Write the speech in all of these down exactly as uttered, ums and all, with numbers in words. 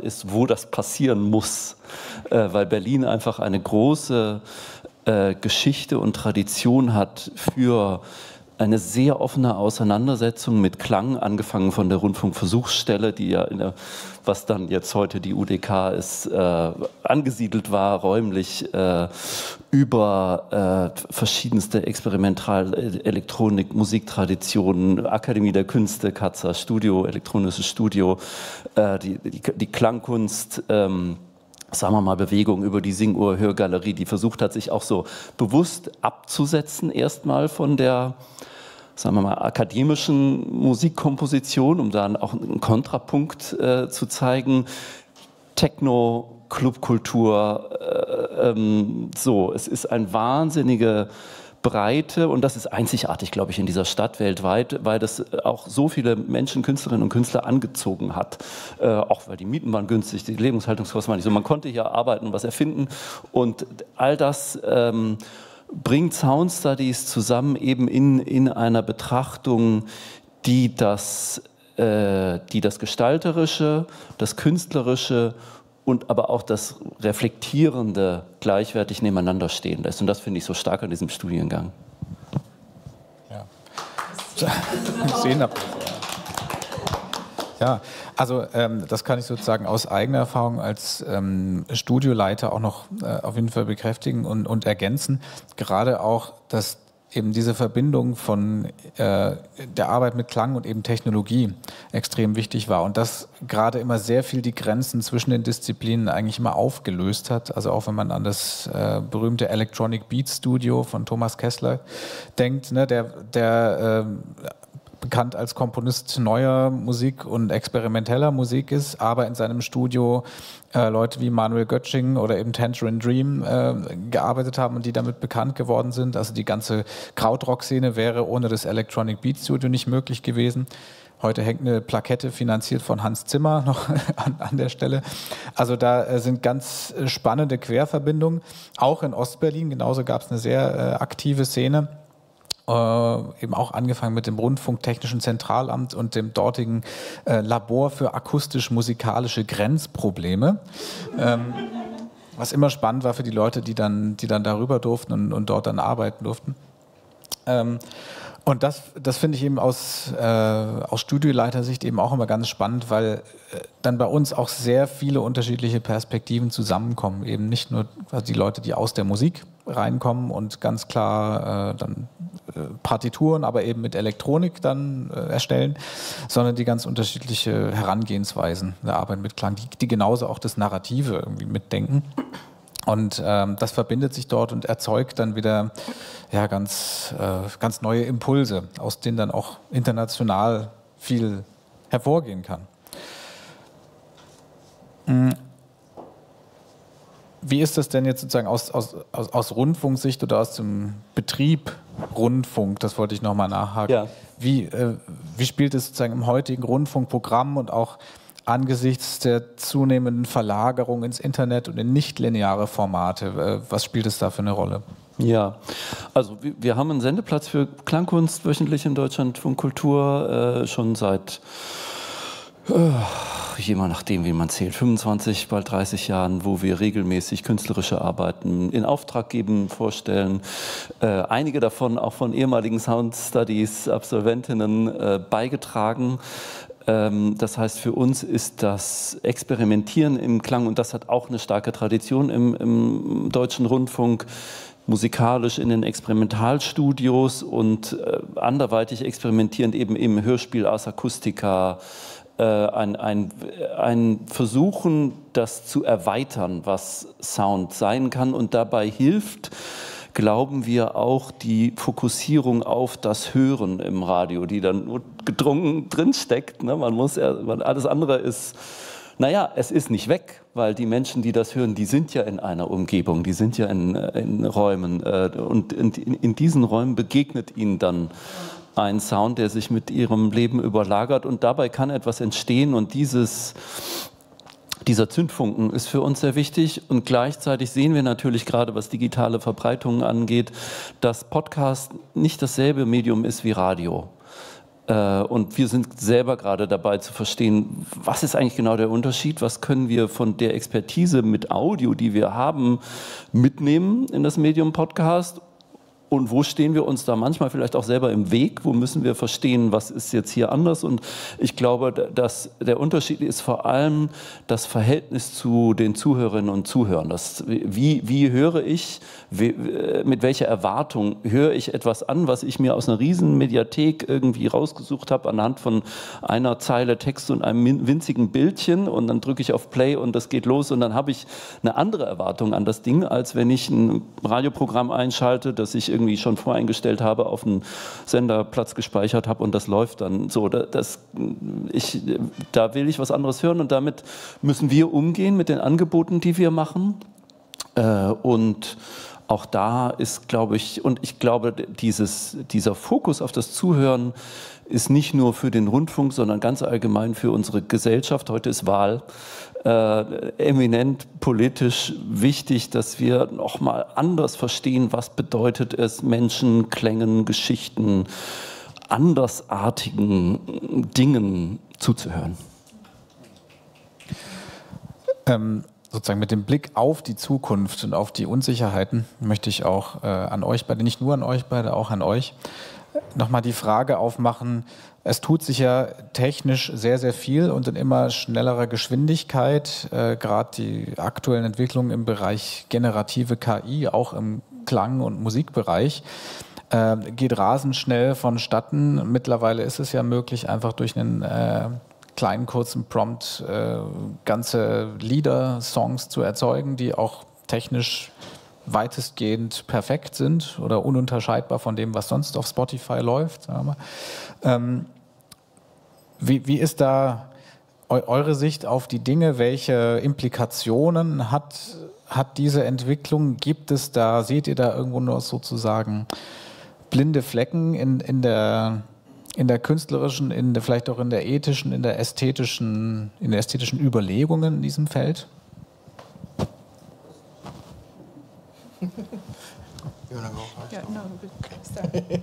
ist, wo das passieren muss, äh, weil Berlin einfach eine große äh, Geschichte und Tradition hat für eine sehr offene Auseinandersetzung mit Klang, angefangen von der Rundfunkversuchsstelle, die ja, in der, was dann jetzt heute die U D K ist, äh, angesiedelt war, räumlich, äh, über äh, verschiedenste Experimental-Elektronik, Musiktraditionen, Akademie der Künste, Katzer, Studio, elektronisches Studio, äh, die, die, die Klangkunst, ähm, sagen wir mal, Bewegung über die Singuhr-Hörgalerie, die versucht hat, sich auch so bewusst abzusetzen, erstmal von der, sagen wir mal, akademischen Musikkomposition, um dann auch einen Kontrapunkt äh, zu zeigen. Techno, Clubkultur, äh, ähm, so, es ist eine wahnsinnige Breite und das ist einzigartig, glaube ich, in dieser Stadt weltweit, weil das auch so viele Menschen, Künstlerinnen und Künstler angezogen hat. Äh, auch weil die Mieten waren günstig, die Lebenshaltungskosten waren nicht so. Man konnte hier arbeiten und was erfinden und all das ähm, bringt Sound Studies zusammen eben in, in einer Betrachtung, die das, äh, die das Gestalterische, das Künstlerische und aber auch das Reflektierende gleichwertig nebeneinander stehen lässt. Und das finde ich so stark an diesem Studiengang. Ja, Sehen ja, also ähm, das kann ich sozusagen aus eigener Erfahrung als ähm, Studioleiter auch noch äh, auf jeden Fall bekräftigen und, und ergänzen. Gerade auch, dass eben diese Verbindung von äh, der Arbeit mit Klang und eben Technologie extrem wichtig war und das gerade immer sehr viel die Grenzen zwischen den Disziplinen eigentlich immer aufgelöst hat. Also auch wenn man an das äh, berühmte Electronic Beat Studio von Thomas Kessler denkt, ne, der, der äh, bekannt als Komponist neuer Musik und experimenteller Musik ist, aber in seinem Studio äh, Leute wie Manuel Göttsching oder eben Tangerine Dream äh, gearbeitet haben und die damit bekannt geworden sind. Also die ganze Krautrock-Szene wäre ohne das Electronic Beat Studio nicht möglich gewesen. Heute hängt eine Plakette, finanziert von Hans Zimmer, noch an, an der Stelle. Also da äh, sind ganz spannende Querverbindungen. Auch in Ostberlin, genauso gab es eine sehr äh, aktive Szene. Äh, eben auch angefangen mit dem Rundfunktechnischen Zentralamt und dem dortigen äh, Labor für akustisch-musikalische Grenzprobleme. Ähm, was immer spannend war für die Leute, die dann, die dann darüber durften und, und dort dann arbeiten durften. Ähm, und das, das finde ich eben aus, äh, aus Studioleitersicht eben auch immer ganz spannend, weil äh, dann bei uns auch sehr viele unterschiedliche Perspektiven zusammenkommen. Eben nicht nur also die Leute, die aus der Musik reinkommen und ganz klar äh, dann äh, Partituren, aber eben mit Elektronik dann äh, erstellen, sondern die ganz unterschiedliche Herangehensweisen der Arbeit mit Klang, die, die genauso auch das Narrative irgendwie mitdenken. Und ähm, das verbindet sich dort und erzeugt dann wieder ja, ganz, äh, ganz neue Impulse, aus denen dann auch international viel hervorgehen kann. Mhm. Wie ist das denn jetzt sozusagen aus, aus, aus, aus Rundfunksicht oder aus dem Betrieb Rundfunk? Das wollte ich nochmal nachhaken. Ja. Wie, äh, wie spielt es sozusagen im heutigen Rundfunkprogramm und auch angesichts der zunehmenden Verlagerung ins Internet und in nichtlineare Formate? Was spielt es da für eine Rolle? Ja, also wir, wir haben einen Sendeplatz für Klangkunst wöchentlich in Deutschlandfunk Kultur äh, schon seit, äh, je nachdem wie man zählt, fünfundzwanzig, bald dreißig Jahren, wo wir regelmäßig künstlerische Arbeiten in Auftrag geben, vorstellen. Äh, einige davon auch von ehemaligen Sound Studies Absolventinnen äh, beigetragen. Das heißt, für uns ist das Experimentieren im Klang, und das hat auch eine starke Tradition im, im deutschen Rundfunk, musikalisch in den Experimentalstudios und äh, anderweitig experimentierend eben im Hörspiel Ars Acustica, äh, ein, ein, ein Versuchen, das zu erweitern, was Sound sein kann, und dabei hilft, glauben wir, auch die Fokussierung auf das Hören im Radio, die dann nur gedrungen drinsteckt. Ne? Man muss ja, alles andere ist, naja, es ist nicht weg, weil die Menschen, die das hören, die sind ja in einer Umgebung, die sind ja in, in Räumen. Und in, in diesen Räumen begegnet ihnen dann ein Sound, der sich mit ihrem Leben überlagert, und dabei kann etwas entstehen, und dieses Dieser Zündfunken ist für uns sehr wichtig, und gleichzeitig sehen wir natürlich gerade, was digitale Verbreitung angeht, dass Podcast nicht dasselbe Medium ist wie Radio. Und wir sind selber gerade dabei zu verstehen, was ist eigentlich genau der Unterschied, was können wir von der Expertise mit Audio, die wir haben, mitnehmen in das Medium Podcast. Und wo stehen wir uns da manchmal vielleicht auch selber im Weg? Wo müssen wir verstehen, was ist jetzt hier anders? Und ich glaube, dass der Unterschied ist vor allem das Verhältnis zu den Zuhörerinnen und Zuhörern. Das, wie, wie höre ich, wie, mit welcher Erwartung höre ich etwas an, was ich mir aus einer riesen Mediathek irgendwie rausgesucht habe, anhand von einer Zeile Text und einem winzigen Bildchen. Und dann drücke ich auf Play und das geht los. Und dann habe ich eine andere Erwartung an das Ding, als wenn ich ein Radioprogramm einschalte, das ich irgendwie schon voreingestellt habe, auf einen Senderplatz gespeichert habe und das läuft dann so. Das, ich, da will ich was anderes hören und damit müssen wir umgehen mit den Angeboten, die wir machen. Und auch da ist, glaube ich, und ich glaube, dieses, dieser Fokus auf das Zuhören ist nicht nur für den Rundfunk, sondern ganz allgemein für unsere Gesellschaft. Heute ist Wahl. Äh, eminent politisch wichtig, dass wir nochmal anders verstehen, was bedeutet es, Menschen, Klängen, Geschichten, andersartigen Dingen zuzuhören. Ähm, sozusagen mit dem Blick auf die Zukunft und auf die Unsicherheiten möchte ich auch äh, an euch beide, nicht nur an euch beide, auch an euch, nochmal die Frage aufmachen. Es tut sich ja technisch sehr, sehr viel und in immer schnellerer Geschwindigkeit. Äh, Gerade die aktuellen Entwicklungen im Bereich generative K I, auch im Klang- und Musikbereich, äh, geht rasend schnell vonstatten. Mittlerweile ist es ja möglich, einfach durch einen äh, kleinen, kurzen Prompt äh, ganze Lieder, Songs zu erzeugen, die auch technisch weitestgehend perfekt sind oder ununterscheidbar von dem, was sonst auf Spotify läuft. Sagen wir. Ähm, wie, wie ist da eu eure Sicht auf die Dinge? Welche Implikationen hat, hat diese Entwicklung? Gibt es da, seht ihr da irgendwo nur sozusagen blinde Flecken in, in, der, in der künstlerischen, in der, vielleicht auch in der ethischen, in der ästhetischen, in der ästhetischen Überlegungen in diesem Feld? You wanna go first? Yeah, no, start.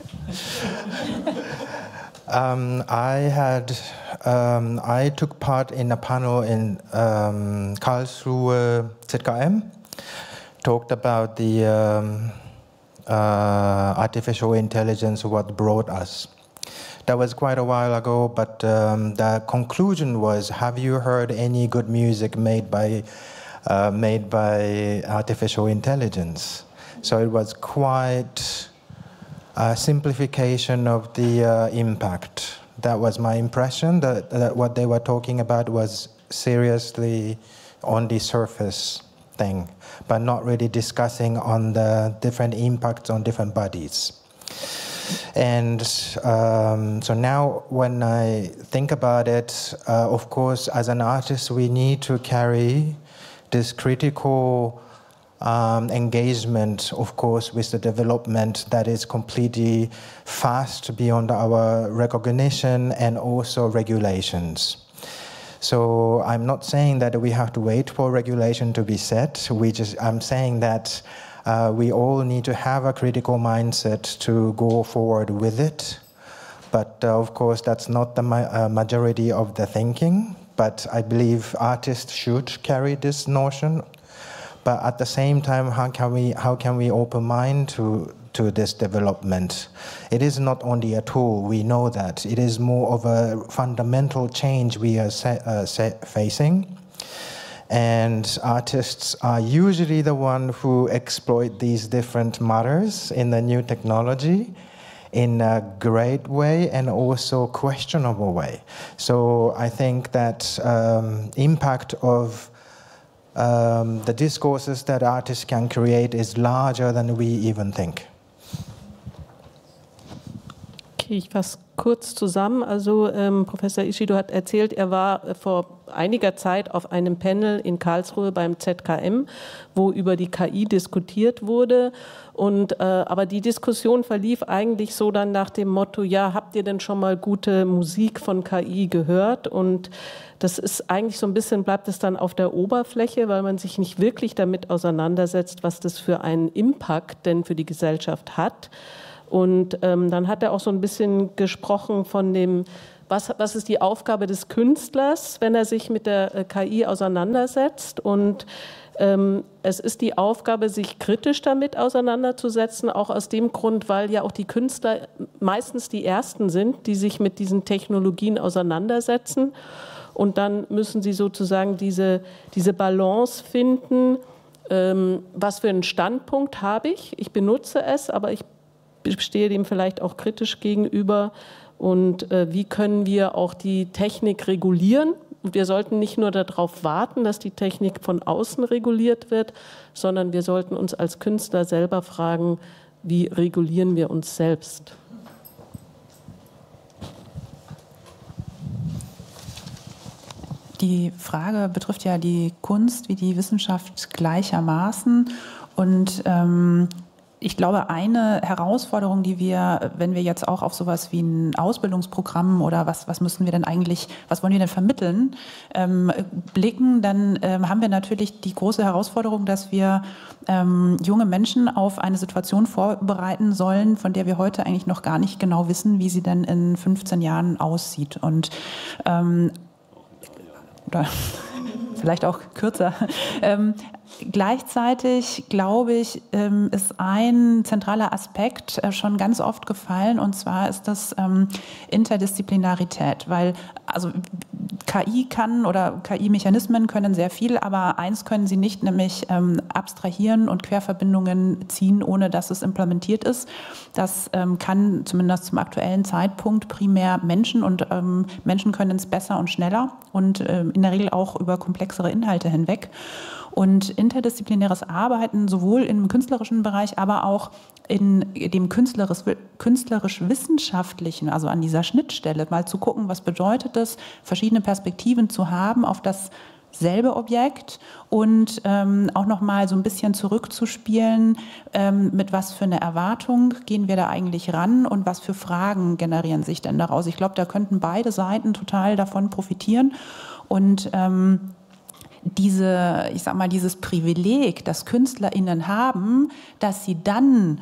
um, I had um, I took part in a panel in um, Karlsruhe Z K M, talked about the um, uh, artificial intelligence, what brought us. That was quite a while ago, but um, the conclusion was: have you heard any good music made by uh, made by artificial intelligence? So it was quite a simplification of the uh, impact. That was my impression, that, that what they were talking about was seriously on the surface thing, but not really discussing on the different impacts on different bodies. And um, so now when I think about it, uh, of course, as an artist, we need to carry this critical Um, engagement, of course, with the development that is completely fast beyond our recognition and also regulations. So I'm not saying that we have to wait for regulation to be set. We just, I'm saying that uh, we all need to have a critical mindset to go forward with it. But uh, of course, that's not the ma uh, majority of the thinking. But I believe artists should carry this notion. But at the same time, how can we how can we open mind to to this development? It is not only a tool. We know that it is more of a fundamental change we are se uh, se facing, and artists are usually the one who exploit these different matters in the new technology in a great way and also questionable way. So I think that um, impact of Um, the discourses that artists can create is larger than we even think. Okay, ich fasse kurz zusammen. Also ähm, Professor Ishido hat erzählt, er war äh, vor einiger Zeit auf einem Panel in Karlsruhe beim Z K M, wo über die K I diskutiert wurde. Und, äh, aber die Diskussion verlief eigentlich so dann nach dem Motto, ja, habt ihr denn schon mal gute Musik von K I gehört? Und das ist eigentlich so ein bisschen, bleibt es dann auf der Oberfläche, weil man sich nicht wirklich damit auseinandersetzt, was das für einen Impact denn für die Gesellschaft hat. Und ähm, dann hat er auch so ein bisschen gesprochen von dem, was, was ist die Aufgabe des Künstlers, wenn er sich mit der äh, K I auseinandersetzt. Und ähm, es ist die Aufgabe, sich kritisch damit auseinanderzusetzen, auch aus dem Grund, weil ja auch die Künstler meistens die Ersten sind, die sich mit diesen Technologien auseinandersetzen. Und dann müssen sie sozusagen diese, diese Balance finden, ähm, was für einen Standpunkt habe ich. Ich benutze es, aber ich stehe dem vielleicht auch kritisch gegenüber. Und äh, wie können wir auch die Technik regulieren? Wir sollten nicht nur darauf warten, dass die Technik von außen reguliert wird, sondern wir sollten uns als Künstler selber fragen, wie regulieren wir uns selbst? Die Frage betrifft ja die Kunst wie die Wissenschaft gleichermaßen. Und ähm, ich glaube, eine Herausforderung, die wir, wenn wir jetzt auch auf sowas wie ein Ausbildungsprogramm oder was, was müssen wir denn eigentlich, was wollen wir denn vermitteln, ähm, blicken, dann ähm, haben wir natürlich die große Herausforderung, dass wir ähm, junge Menschen auf eine Situation vorbereiten sollen, von der wir heute eigentlich noch gar nicht genau wissen, wie sie denn in fünfzehn Jahren aussieht. Und ähm, oder vielleicht auch kürzer. Ähm, gleichzeitig, glaube ich, ähm, ist ein zentraler Aspekt äh, schon ganz oft gefallen, und zwar ist das ähm, Interdisziplinarität, weil also K I kann oder K I-Mechanismen können sehr viel, aber eins können sie nicht, nämlich ähm, abstrahieren und Querverbindungen ziehen, ohne dass es implementiert ist. Das ähm, kann zumindest zum aktuellen Zeitpunkt primär Menschen, und ähm, Menschen können es besser und schneller und ähm, in der Regel auch über komplexere Inhalte hinweg. Und interdisziplinäres Arbeiten sowohl im künstlerischen Bereich, aber auch in dem künstlerisch-wissenschaftlichen, also an dieser Schnittstelle, mal zu gucken, was bedeutet es, verschiedene Perspektiven zu haben auf dasselbe Objekt und ähm, auch nochmal so ein bisschen zurückzuspielen, ähm, mit was für eine Erwartung gehen wir da eigentlich ran und was für Fragen generieren sich denn daraus. Ich glaube, da könnten beide Seiten total davon profitieren. Und ähm, diese, ich sag mal, dieses Privileg, das KünstlerInnen haben, dass sie dann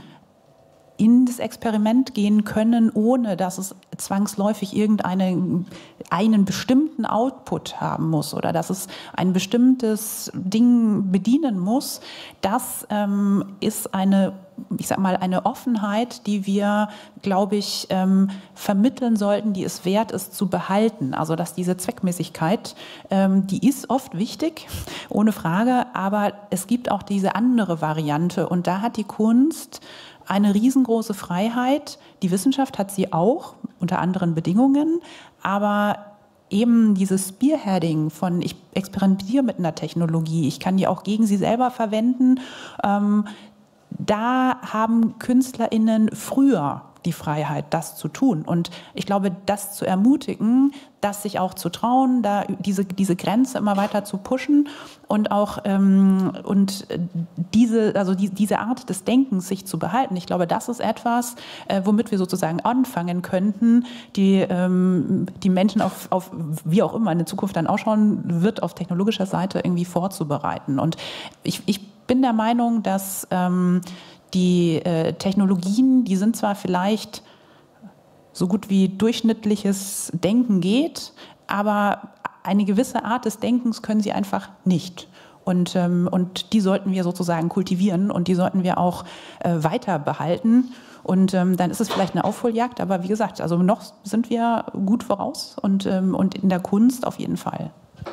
in das Experiment gehen können, ohne dass es zwangsläufig irgendeinen einen bestimmten Output haben muss oder dass es ein bestimmtes Ding bedienen muss, das ähm, ist eine, ich sag mal, eine Offenheit, die wir, glaube ich, ähm, vermitteln sollten, die es wert ist zu behalten. Also dass diese Zweckmäßigkeit, ähm, die ist oft wichtig, ohne Frage, aber es gibt auch diese andere Variante, und da hat die Kunst eine riesengroße Freiheit. Die Wissenschaft hat sie auch, unter anderen Bedingungen, aber eben dieses Spearheading von, ich experimentiere mit einer Technologie, ich kann die auch gegen sie selber verwenden, ähm, da haben KünstlerInnen früher die Freiheit, das zu tun. Und ich glaube, das zu ermutigen, das sich auch zu trauen, da diese, diese Grenze immer weiter zu pushen und auch ähm, und diese, also die, diese Art des Denkens sich zu behalten. Ich glaube, das ist etwas, äh, womit wir sozusagen anfangen könnten, die, ähm, die Menschen auf, auf, wie auch immer in der Zukunft dann ausschauen wird, auf technologischer Seite irgendwie vorzubereiten. Und ich, ich bin der Meinung, dass ähm, die äh, Technologien, die sind zwar vielleicht so gut wie durchschnittliches Denken geht, aber eine gewisse Art des Denkens können sie einfach nicht. Und, ähm, und die sollten wir sozusagen kultivieren und die sollten wir auch äh, weiter behalten. Und ähm, dann ist es vielleicht eine Aufholjagd, aber wie gesagt, also noch sind wir gut voraus und, ähm, und in der Kunst auf jeden Fall.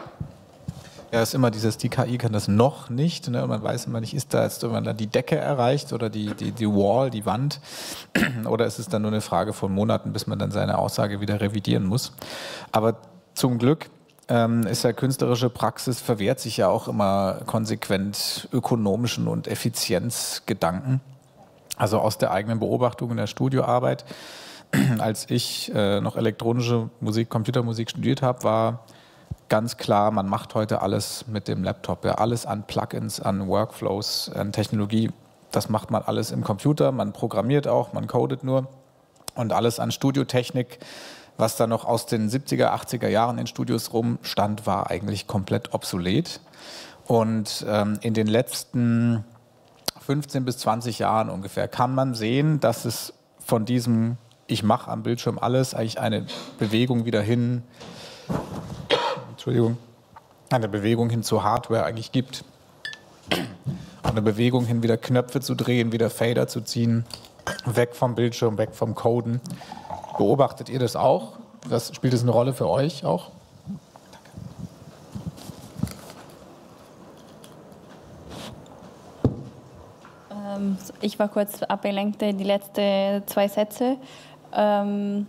Ja, es ist immer dieses, die K I kann das noch nicht, ne? Und man weiß immer nicht, ist da jetzt irgendwann die Decke erreicht oder die, die, die Wall, die Wand, oder ist es dann nur eine Frage von Monaten, bis man dann seine Aussage wieder revidieren muss. Aber zum Glück ähm, ist ja künstlerische Praxis, verwehrt sich ja auch immer konsequent ökonomischen und Effizienzgedanken. Also aus der eigenen Beobachtung in der Studioarbeit, als ich äh, noch elektronische Musik, Computermusik studiert habe, war ganz klar, man macht heute alles mit dem Laptop. Ja, alles an Plugins, an Workflows, an Technologie. Das macht man alles im Computer. Man programmiert auch, man codet nur. Und alles an Studiotechnik, was da noch aus den siebziger, achtziger Jahren in Studios rumstand, war eigentlich komplett obsolet. Und ähm, in den letzten fünfzehn bis zwanzig Jahren ungefähr kann man sehen, dass es von diesem, ich mache am Bildschirm alles, eigentlich eine Bewegung wieder hin, Entschuldigung, eine Bewegung hin zur Hardware eigentlich gibt. Und eine Bewegung hin, wieder Knöpfe zu drehen, wieder Fader zu ziehen, weg vom Bildschirm, weg vom Coden. Beobachtet ihr das auch? Was, spielt das eine Rolle für euch auch? Ähm, ich war kurz abgelenkt, die letzten zwei Sätze. Ähm,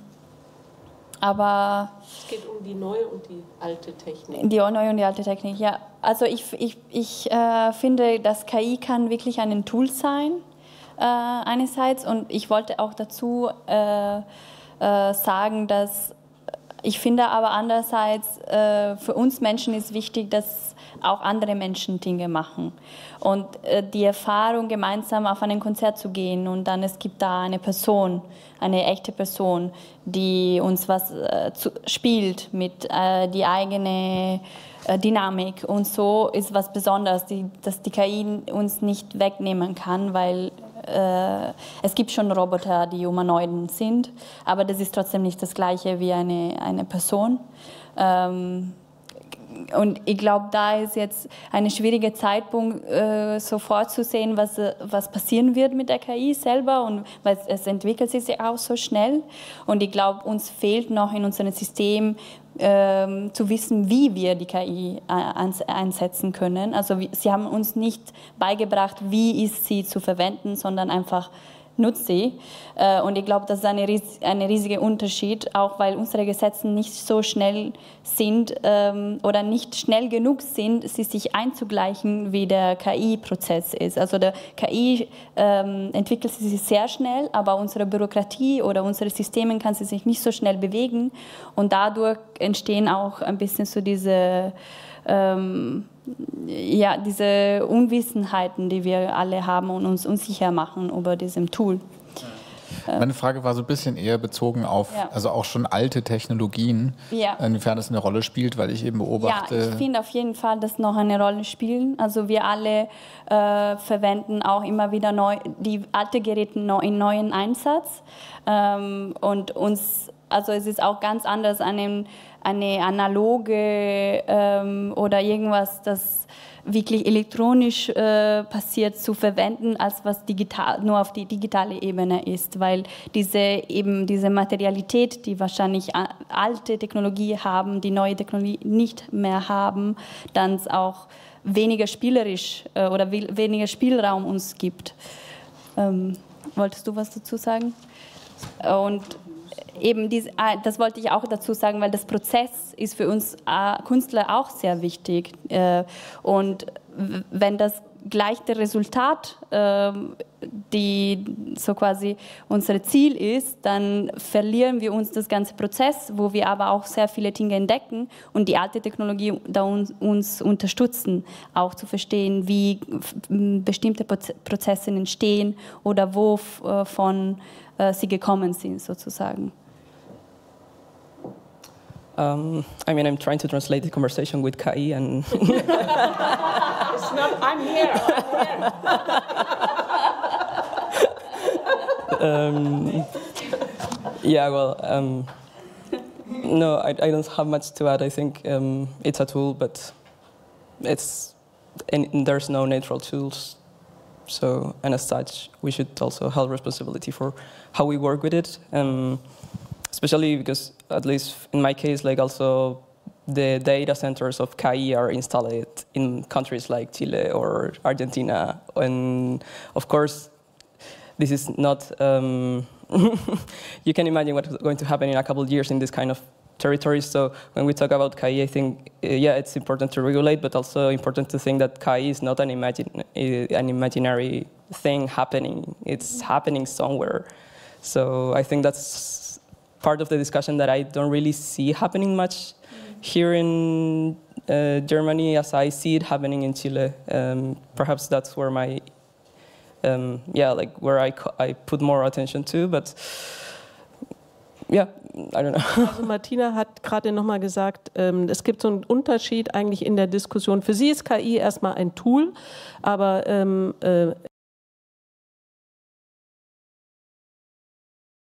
aber es geht um die neue und die alte Technik. Die neue und die alte Technik, ja. Also ich, ich, ich äh, finde, dass K I kann wirklich ein Tool sein, äh, einerseits. Und ich wollte auch dazu äh, äh, sagen, dass ich finde aber andererseits, äh, für uns Menschen ist wichtig, dass auch andere Menschen Dinge machen. Und äh, die Erfahrung, gemeinsam auf ein Konzert zu gehen und dann es gibt da eine Person, eine echte Person, die uns was äh, zu, spielt mit äh, die eigene äh, Dynamik und so ist was Besonderes, die, dass die K I uns nicht wegnehmen kann, weil äh, es gibt schon Roboter, die Humanoiden sind, aber das ist trotzdem nicht das Gleiche wie eine, eine Person. Ähm, Und ich glaube, da ist jetzt ein schwieriger Zeitpunkt, äh, so vorzusehen, was, was passieren wird mit der K I selber. Und weil es, es entwickelt sich auch so schnell. Und ich glaube, uns fehlt noch in unserem System äh, zu wissen, wie wir die K I einsetzen können. Also sie haben uns nicht beigebracht, wie ist sie zu verwenden, sondern einfach nutzt sie. Und ich glaube, das ist ein ries ein riesiger Unterschied, auch weil unsere Gesetze nicht so schnell sind ähm, oder nicht schnell genug sind, sie sich einzugleichen, wie der K I-Prozess ist. Also der K I ähm, entwickelt sich sehr schnell, aber unsere Bürokratie oder unsere Systeme kann sie sich nicht so schnell bewegen. Und dadurch entstehen auch ein bisschen so diese ähm, ja, diese Unwissenheiten, die wir alle haben und uns unsicher machen über diesem Tool. Meine Frage war so ein bisschen eher bezogen auf, ja. also auch schon alte Technologien, ja. inwiefern das eine Rolle spielt, weil ich eben beobachte... Ja, ich finde auf jeden Fall, dass noch eine Rolle spielen. Also wir alle äh, verwenden auch immer wieder neu, die alten Geräte in neuen Einsatz. Ähm, und uns, also es ist auch ganz anders an einem eine analoge ähm, oder irgendwas, das wirklich elektronisch äh, passiert, zu verwenden, als was digital, nur auf die digitale Ebene ist, weil diese, eben diese Materialität, die wahrscheinlich alte Technologie haben, die neue Technologie nicht mehr haben, dann auch weniger spielerisch äh, oder weniger Spielraum uns gibt. Ähm, wolltest du was dazu sagen? Und eben diese, das wollte ich auch dazu sagen, weil das Prozess ist für uns äh, Künstler auch sehr wichtig. Äh, und wenn das gleiche Resultat, äh, die so quasi unser Ziel ist, dann verlieren wir uns das ganze Prozess, wo wir aber auch sehr viele Dinge entdecken und die alte Technologie da uns, uns unterstützen, auch zu verstehen, wie bestimmte Prozesse entstehen oder wovon äh, sie gekommen sind, sozusagen. Um, I mean, I'm trying to translate the conversation with K I and... It's not, I'm here, I'm here. um, yeah, well, um, no, I, I don't have much to add. I think um, it's a tool, but it's and there's no neutral tools. So, and as such, we should also hold responsibility for how we work with it. Um, Especially because, at least in my case, like also the data centers of K I are installed in countries like Chile or Argentina. And of course, this is not, um, you can imagine what's going to happen in a couple of years in this kind of territories. So when we talk about K I, I think, uh, yeah, it's important to regulate, but also important to think that K I is not an, imagine, uh, an imaginary thing happening. It's happening somewhere. So I think that's part of the discussion that I don't really see happening much here in uh, Germany as I see it happening in Chile. Um, perhaps that's where my, um, yeah, like where I, I put more attention to, but yeah, I don't know. Also Martina hat gerade nochmal gesagt, ähm, es gibt so einen Unterschied eigentlich in der Diskussion. Für sie ist K I erstmal ein Tool, aber ähm, äh,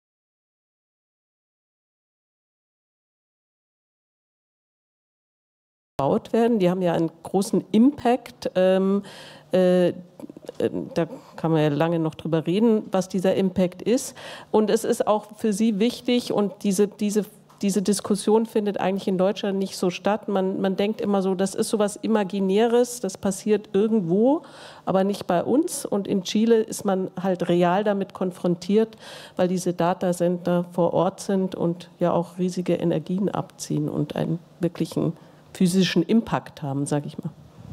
gebaut werden. Die haben ja einen großen Impact. Ähm, äh, da kann man ja lange noch drüber reden, was dieser Impact ist. Und es ist auch für Sie wichtig, und diese, diese, diese Diskussion findet eigentlich in Deutschland nicht so statt. Man, man denkt immer so, das ist so was Imaginäres, das passiert irgendwo, aber nicht bei uns. Und in Chile ist man halt real damit konfrontiert, weil diese Datacenter vor Ort sind und ja auch riesige Energien abziehen und einen wirklichen physischen Impact haben, sage ich mal.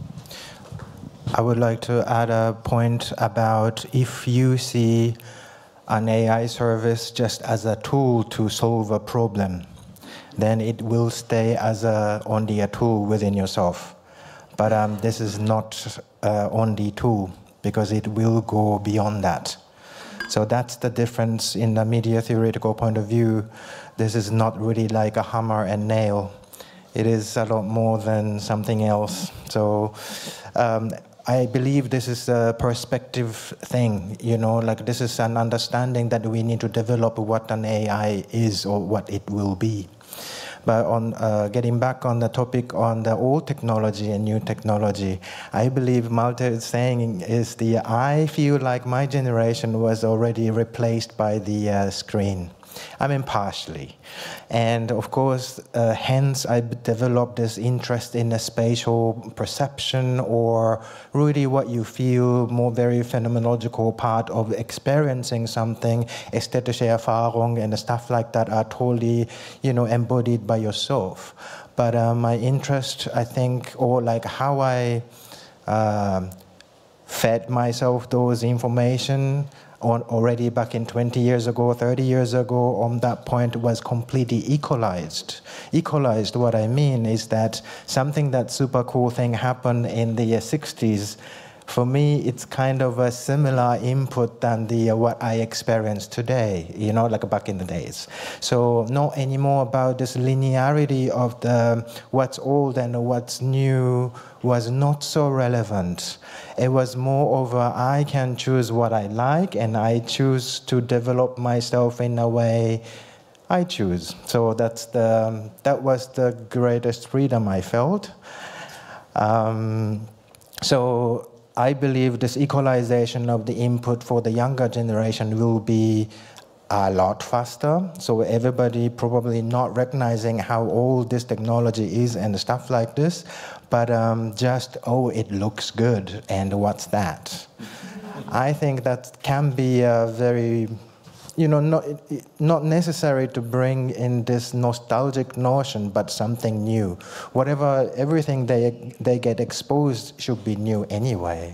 I would like to add a point about if you see an A I service just as a tool to solve a problem, then it will stay as a, only a tool within yourself. But um, this is not uh, only tool, because it will go beyond that. So that's the difference in the media theoretical point of view. This is not really like a hammer and nail. It is a lot more than something else. So um, I believe this is a perspective thing, you know, like this is an understanding that we need to develop what an A I is or what it will be. But on uh, getting back on the topic on the old technology and new technology, I believe Malte is saying is the, I feel like my generation was already replaced by the uh, screen. I mean, partially. And of course, uh, hence I developed this interest in the spatial perception, or really what you feel, more very phenomenological part of experiencing something, ästhetische Erfahrung and stuff like that are totally, you know, embodied by yourself. But uh, my interest, I think, or like how I uh, fed myself those information on already back in twenty years ago, thirty years ago, on that point was completely equalized. Equalized, what I mean is that something that super cool thing happened in the sixties, for me, it's kind of a similar input than the uh, what I experience today, you know, like back in the days. So not anymore about this linearity of the what's old and what's new was not so relevant. It was more over I can choose what I like, and I choose to develop myself in a way I choose. So that's the that was the greatest freedom I felt. Um, so I believe this equalization of the input for the younger generation will be a lot faster. So everybody probably not recognizing how old this technology is and stuff like this, but um, just, oh, it looks good, and what's that? I think that can be a very, you know, not, not necessary to bring in this nostalgic notion, but something new. Whatever, everything they, they get exposed should be new anyway.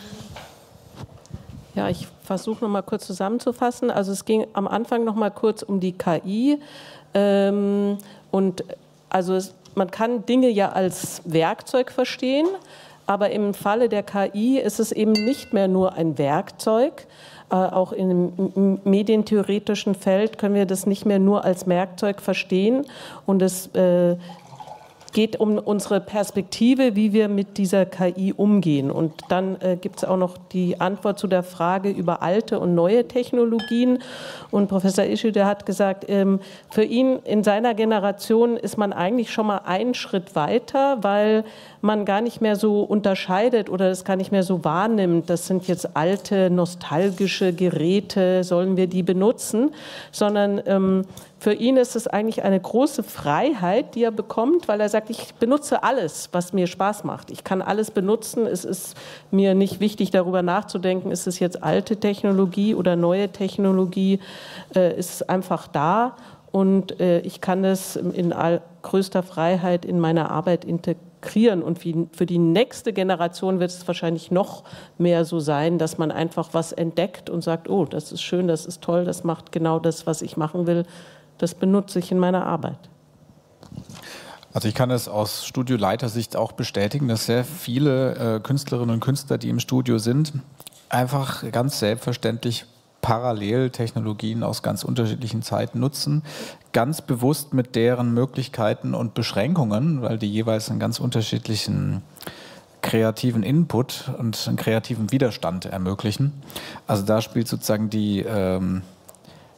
Ja, ich versuche noch mal kurz zusammenzufassen. Also es ging am Anfang noch mal kurz um die K I. Ähm, und also es, man kann Dinge ja als Werkzeug verstehen, aber im Falle der K I ist es eben nicht mehr nur ein Werkzeug. Äh, auch im medientheoretischen Feld können wir das nicht mehr nur als Werkzeug verstehen. Und es äh, geht um unsere Perspektive, wie wir mit dieser K I umgehen. Und dann äh, gibt es auch noch die Antwort zu der Frage über alte und neue Technologien. Und Professor Ishida hat gesagt, ähm, für ihn in seiner Generation ist man eigentlich schon mal einen Schritt weiter, weil man gar nicht mehr so unterscheidet oder es gar nicht mehr so wahrnimmt, das sind jetzt alte, nostalgische Geräte, sollen wir die benutzen, sondern ähm, für ihn ist es eigentlich eine große Freiheit, die er bekommt, weil er sagt, ich benutze alles, was mir Spaß macht. Ich kann alles benutzen, es ist mir nicht wichtig, darüber nachzudenken, ist es jetzt alte Technologie oder neue Technologie, äh, ist es einfach da und äh, ich kann es in all, größter Freiheit in meine Arbeit integrieren. Und für die nächste Generation wird es wahrscheinlich noch mehr so sein, dass man einfach was entdeckt und sagt, oh, das ist schön, das ist toll, das macht genau das, was ich machen will, das benutze ich in meiner Arbeit. Also ich kann es aus Studioleitersicht auch bestätigen, dass sehr viele äh, Künstlerinnen und Künstler, die im Studio sind, einfach ganz selbstverständlich parallel Technologien aus ganz unterschiedlichen Zeiten nutzen, ganz bewusst mit deren Möglichkeiten und Beschränkungen, weil die jeweils einen ganz unterschiedlichen kreativen Input und einen kreativen Widerstand ermöglichen. Also da spielt sozusagen die, ähm,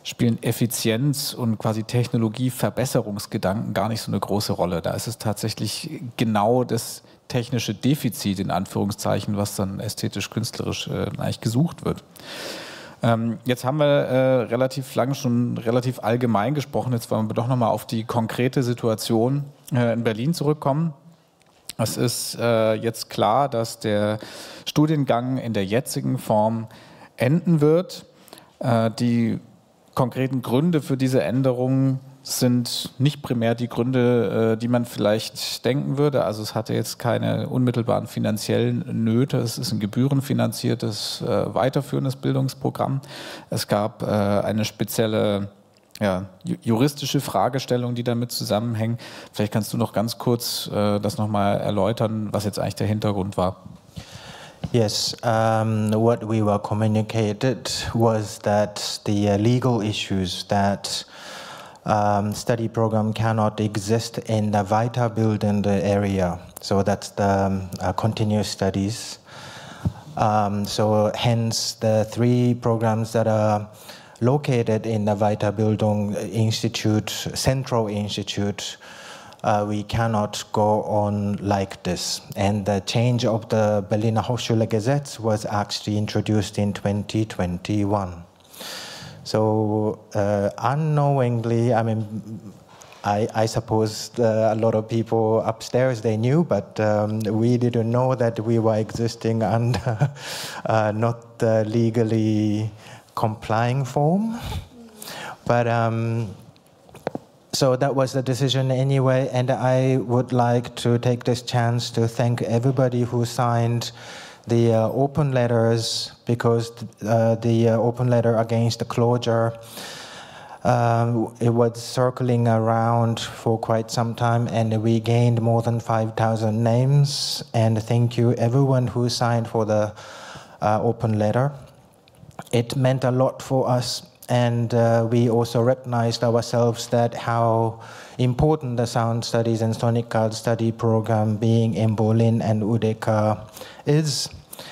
spielen Effizienz und quasi Technologieverbesserungsgedanken gar nicht so eine große Rolle. Da ist es tatsächlich genau das technische Defizit, in Anführungszeichen, was dann ästhetisch-künstlerisch äh, eigentlich gesucht wird. Ähm, jetzt haben wir äh, relativ lang schon relativ allgemein gesprochen. Jetzt wollen wir doch nochmal auf die konkrete Situation äh, in Berlin zurückkommen. Es ist äh, jetzt klar, dass der Studiengang in der jetzigen Form enden wird. Äh, die konkreten Gründe für diese Änderungen sind nicht primär die Gründe, die man vielleicht denken würde. Also es hatte jetzt keine unmittelbaren finanziellen Nöte. Es ist ein gebührenfinanziertes, weiterführendes Bildungsprogramm. Es gab eine spezielle ja, juristische Fragestellung, die damit zusammenhängen. Vielleicht kannst du noch ganz kurz das nochmal erläutern, was jetzt eigentlich der Hintergrund war. Yes, um, what we were communicated was that the uh, legal issues that um, study program cannot exist in the weiterbildende area. So that's the um, uh, continuous studies. Um, so hence the three programs that are located in the Weiterbildung Institute, Central Institute, Uh, we cannot go on like this. And the change of the Berliner Hochschulgesetz was actually introduced in twenty twenty-one. So uh, unknowingly, I mean, I, I suppose uh, a lot of people upstairs, they knew, but um, we didn't know that we were existing under uh, not the legally complying form. But um, So that was the decision anyway, and I would like to take this chance to thank everybody who signed the uh, open letters, because uh, the uh, open letter against the closure, um, it was circling around for quite some time, and we gained more than five thousand names, and thank you everyone who signed for the uh, open letter. It meant a lot for us. And uh, we also recognized ourselves that how important the sound studies and sonic art study program being in Berlin and U D K is.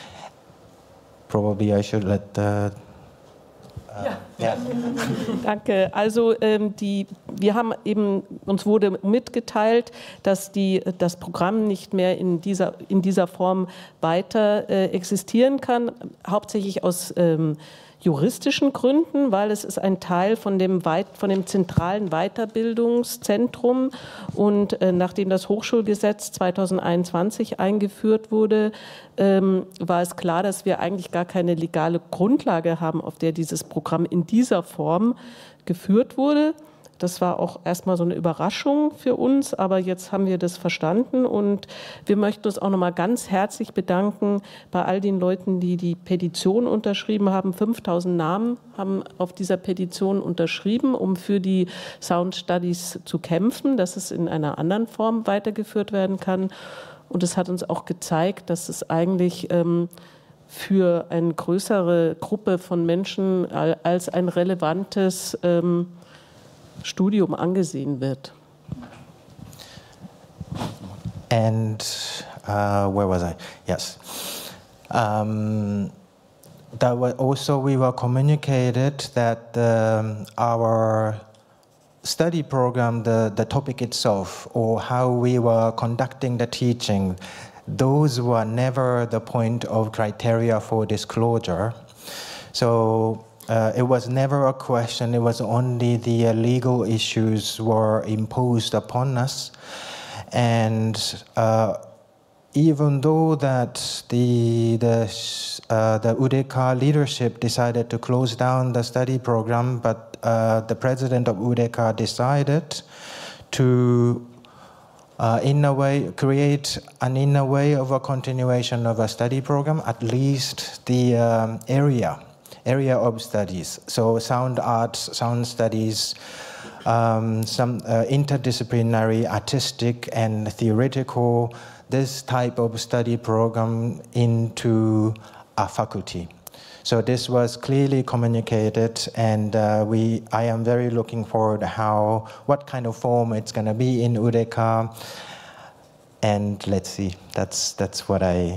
Probably I should let the Ja. Ja. Danke. Also ähm, die, wir haben eben, uns wurde mitgeteilt, dass die, das Programm nicht mehr in dieser, in dieser Form weiter äh, existieren kann, hauptsächlich aus ähm, juristischen Gründen, weil es ist ein Teil von dem, Weit, von dem zentralen Weiterbildungszentrum, und äh, nachdem das Hochschulgesetz zweitausendeinundzwanzig eingeführt wurde, ähm, war es klar, dass wir eigentlich gar keine legale Grundlage haben, auf der dieses Programm in dieser Form geführt wurde. Das war auch erstmal so eine Überraschung für uns, aber jetzt haben wir das verstanden, und wir möchten uns auch nochmal ganz herzlich bedanken bei all den Leuten, die die Petition unterschrieben haben. fünftausend Namen haben auf dieser Petition unterschrieben, um für die Sound Studies zu kämpfen, dass es in einer anderen Form weitergeführt werden kann. Und es hat uns auch gezeigt, dass es eigentlich ähm, für eine größere Gruppe von Menschen als ein relevantes ähm, Studium angesehen wird. And uh, where was I? Yes. Um, that was also we were communicated that um, our study program, the, the topic itself, or how we were conducting the teaching, those were never the point of criteria for disclosure. So Uh, it was never a question, it was only the uh, legal issues were imposed upon us. And uh, even though that the, the, uh, the U D K leadership decided to close down the study program, but uh, the president of U D K decided to Uh, in a way, create an inner way of a continuation of a study program, at least the um, area. area of studies. So sound arts, sound studies, um, some uh, interdisciplinary, artistic and theoretical, this type of study program into a faculty. So this was clearly communicated, and uh, we, I am very looking forward to how, what kind of form it's going to be in U D K, and let's see, that's, that's what I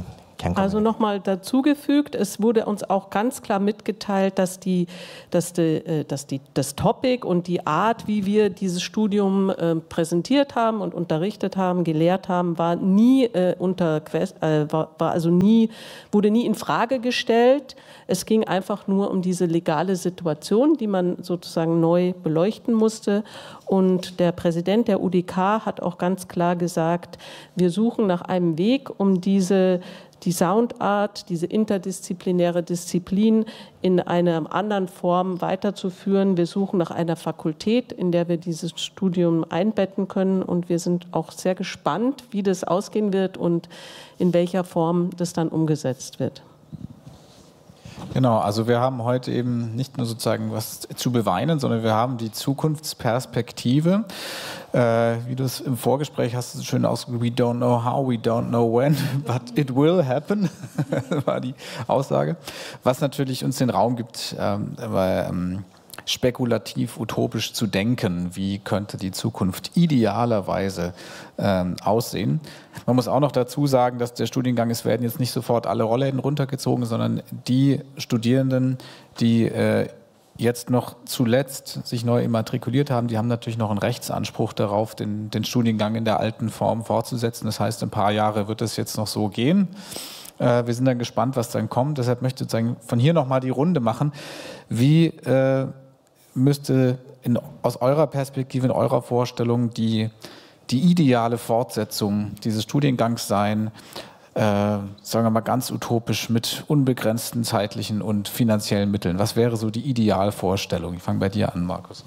Also nochmal dazugefügt, es wurde uns auch ganz klar mitgeteilt, dass, die, dass, die, dass die, das Topic und die Art, wie wir dieses Studium äh, präsentiert haben und unterrichtet haben, gelehrt haben, war nie äh, unter äh, war, war also nie, wurde nie in Frage gestellt. Es ging einfach nur um diese legale Situation, die man sozusagen neu beleuchten musste. Und der Präsident der U D K hat auch ganz klar gesagt, wir suchen nach einem Weg, um diese die Soundart, diese interdisziplinäre Disziplin in einer anderen Form weiterzuführen. Wir suchen nach einer Fakultät, in der wir dieses Studium einbetten können. Und wir sind auch sehr gespannt, wie das ausgehen wird und in welcher Form das dann umgesetzt wird. Genau, also wir haben heute eben nicht nur sozusagen was zu beweinen, sondern wir haben die Zukunftsperspektive. Äh, wie du es im Vorgespräch hast, so schön ausgedrückt, we don't know how, we don't know when, but it will happen, war die Aussage. Was natürlich uns den Raum gibt, ähm, ähm, spekulativ, utopisch zu denken, wie könnte die Zukunft idealerweise ähm, aussehen. Man muss auch noch dazu sagen, dass der Studiengang, es werden jetzt nicht sofort alle Rollläden runtergezogen, sondern die Studierenden, die äh, jetzt noch zuletzt sich neu immatrikuliert haben, die haben natürlich noch einen Rechtsanspruch darauf, den, den Studiengang in der alten Form fortzusetzen. Das heißt, ein paar Jahre wird es jetzt noch so gehen. Äh, wir sind dann gespannt, was dann kommt. Deshalb möchte ich sozusagen von hier nochmal die Runde machen. Wie äh, müsste in, aus eurer Perspektive, in eurer Vorstellung die, die ideale Fortsetzung dieses Studiengangs sein, äh, sagen wir mal ganz utopisch mit unbegrenzten zeitlichen und finanziellen Mitteln? Was wäre so die Idealvorstellung? Ich fange bei dir an, Markus.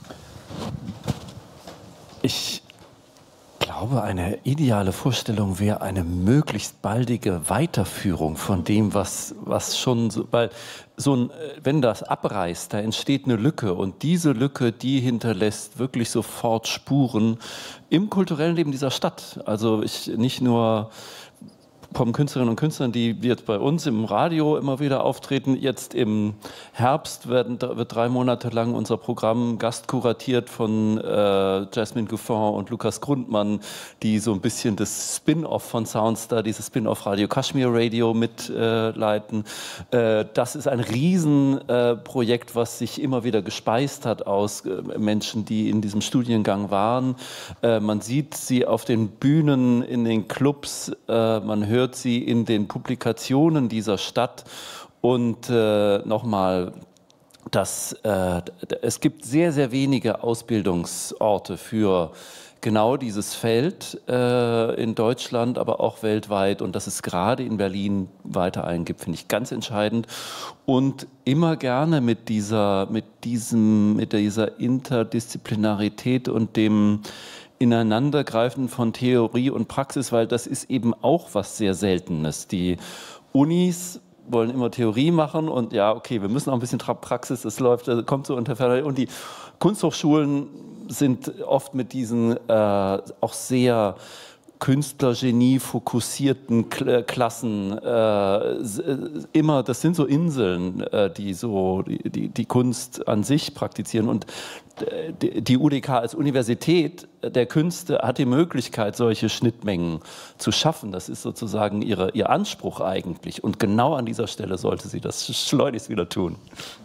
Ich glaube, eine ideale Vorstellung wäre eine möglichst baldige Weiterführung von dem, was, was schon so, weil so ein, wenn das abreißt, da entsteht eine Lücke und diese Lücke, die hinterlässt wirklich sofort Spuren im kulturellen Leben dieser Stadt. Also ich nicht nur vom Künstlerinnen und Künstlern, die jetzt bei uns im Radio immer wieder auftreten. Jetzt im Herbst werden, wird drei Monate lang unser Programm gastkuratiert von äh, Jasmine Guffin und Lukas Grundmann, die so ein bisschen das Spin-off von Soundstar, dieses Spin-off Radio Kashmir Radio mitleiten. Äh, äh, das ist ein Riesenprojekt, äh, was sich immer wieder gespeist hat aus äh, Menschen, die in diesem Studiengang waren. Äh, man sieht sie auf den Bühnen, in den Clubs, äh, man hört sie in den Publikationen dieser Stadt. Und äh, nochmal, dass, äh, es gibt sehr, sehr wenige Ausbildungsorte für genau dieses Feld äh, in Deutschland, aber auch weltweit. Und dass es gerade in Berlin weiter einen gibt, finde ich ganz entscheidend. Und immer gerne mit dieser, mit diesem, mit dieser Interdisziplinarität und dem Ineinandergreifen von Theorie und Praxis, weil das ist eben auch was sehr Seltenes. Die Unis wollen immer Theorie machen und ja, okay, wir müssen auch ein bisschen Praxis, das läuft, das kommt so unter Ferner. Und die Kunsthochschulen sind oft mit diesen äh, auch sehr Künstlergenie fokussierten Klassen äh, immer, das sind so Inseln, äh, die so die, die, die Kunst an sich praktizieren. Und die, die U D K als Universität der Künste hat die Möglichkeit, solche Schnittmengen zu schaffen. Das ist sozusagen ihre, ihr Anspruch eigentlich. Und genau an dieser Stelle sollte sie das schleunigst wieder tun.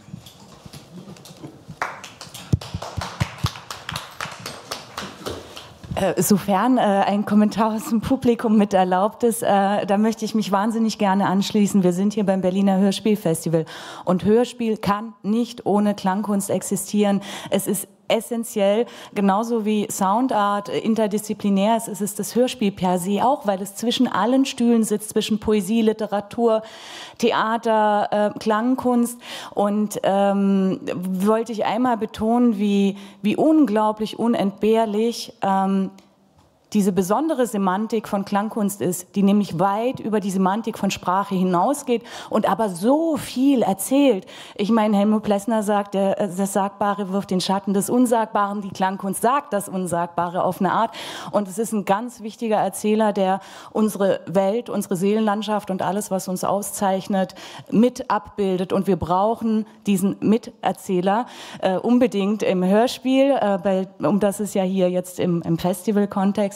Sofern äh, ein Kommentar aus dem Publikum mit erlaubt ist, äh, da möchte ich mich wahnsinnig gerne anschließen. Wir sind hier beim Berliner Hörspielfestival und Hörspiel kann nicht ohne Klangkunst existieren. Es ist essentiell, genauso wie Soundart interdisziplinär ist, ist es das Hörspiel per se auch, weil es zwischen allen Stühlen sitzt, zwischen Poesie, Literatur, Theater, äh, Klangkunst. Und ähm, wollte ich einmal betonen, wie, wie unglaublich unentbehrlich ähm, diese besondere Semantik von Klangkunst ist, die nämlich weit über die Semantik von Sprache hinausgeht und aber so viel erzählt. Ich meine, Helmut Plessner sagt, das Sagbare wirft den Schatten des Unsagbaren, die Klangkunst sagt das Unsagbare auf eine Art. Und es ist ein ganz wichtiger Erzähler, der unsere Welt, unsere Seelenlandschaft und alles, was uns auszeichnet, mit abbildet. Und wir brauchen diesen Miterzähler äh, unbedingt im Hörspiel, äh, bei, um das es ja hier jetzt im, im Festival-Kontext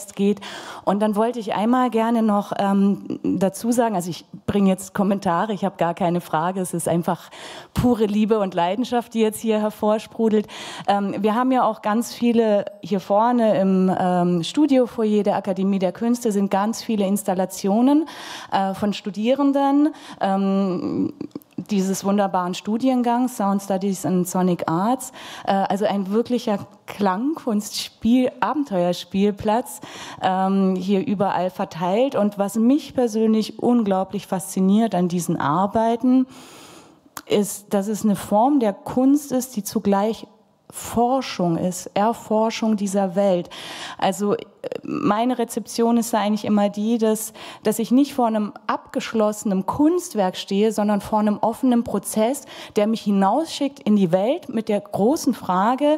Fest geht. Und dann wollte ich einmal gerne noch ähm, dazu sagen, also ich bringe jetzt Kommentare, ich habe gar keine Frage, es ist einfach pure Liebe und Leidenschaft, die jetzt hier hervorsprudelt. Ähm, wir haben ja auch ganz viele hier vorne im ähm, Studiofoyer der Akademie der Künste sind ganz viele Installationen äh, von Studierenden ähm, dieses wunderbaren Studiengangs Sound Studies and Sonic Arts, äh, also ein wirklicher Klangkunstspiel, Abenteuerspielplatz, ähm, hier überall verteilt. Und was mich persönlich unglaublich fasziniert an diesen Arbeiten, ist, dass es eine Form der Kunst ist, die zugleich Forschung ist, Erforschung dieser Welt. Also meine Rezeption ist da eigentlich immer die, dass, dass ich nicht vor einem abgeschlossenen Kunstwerk stehe, sondern vor einem offenen Prozess, der mich hinausschickt in die Welt mit der großen Frage,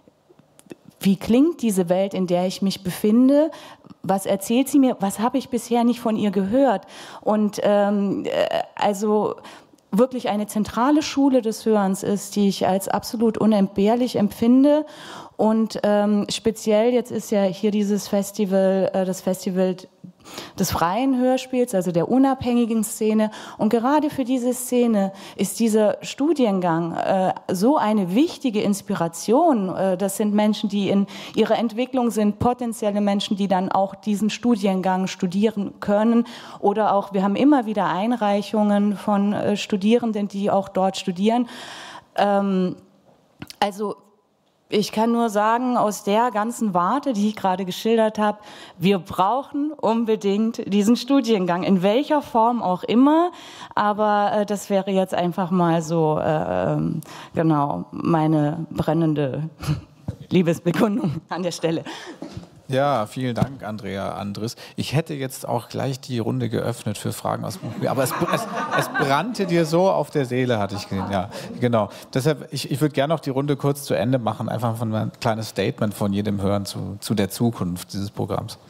wie klingt diese Welt, in der ich mich befinde? Was erzählt sie mir? Was habe ich bisher nicht von ihr gehört? Und ähm, also wirklich eine zentrale Schule des Hörens ist, die ich als absolut unentbehrlich empfinde. Und ähm, speziell, jetzt ist ja hier dieses Festival, äh, das Festival des freien Hörspiels, also der unabhängigen Szene. Und gerade für diese Szene ist dieser Studiengang äh, so eine wichtige Inspiration. Äh, das sind Menschen, die in ihrer Entwicklung sind, potenzielle Menschen, die dann auch diesen Studiengang studieren können. Oder auch, wir haben immer wieder Einreichungen von äh, Studierenden, die auch dort studieren. Ähm, also ich kann nur sagen, aus der ganzen Warte, die ich gerade geschildert habe, wir brauchen unbedingt diesen Studiengang, in welcher Form auch immer. Aber äh, das wäre jetzt einfach mal so, äh, genau, meine brennende Liebesbekundung an der Stelle. Ja, vielen Dank, Andrea Andres. Ich hätte jetzt auch gleich die Runde geöffnet für Fragen aus dem Publikum, aber es, es, es brannte dir so auf der Seele, hatte ich gesehen. Ja, genau. Deshalb, ich, ich würde gerne noch die Runde kurz zu Ende machen, einfach von ein kleines Statement von jedem hören zu, zu der Zukunft dieses Programms.